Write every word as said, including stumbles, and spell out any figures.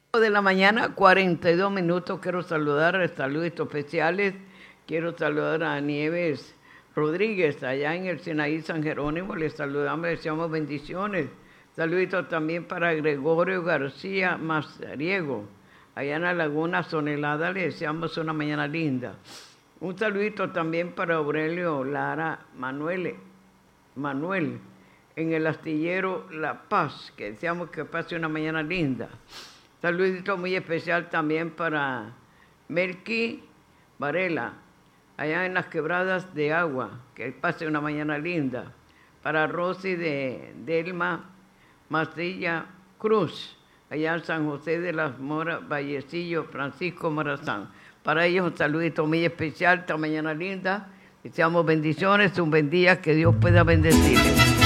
De la mañana, cuarenta y dos minutos. Quiero saludar a saludos especiales. Quiero saludar a Nieves Rodríguez, allá en el Sinaí San Jerónimo. Les saludamos, les deseamos bendiciones. Saluditos también para Gregorio García Mazariego, allá en la Laguna Sonelada. Les deseamos una mañana linda. Un saludito también para Aurelio Lara Manuel, Manuel en el astillero La Paz, que deseamos que pase una mañana linda. Saludito muy especial también para Melqui Varela, allá en las Quebradas de Agua, que pase una mañana linda. Para Rosy de Delma Mastilla Cruz, allá en San José de las Moras, Vallecillo, Francisco Morazán. Para ellos un saludito muy especial, esta mañana linda. Deseamos bendiciones, un buen día, que Dios pueda bendecirles.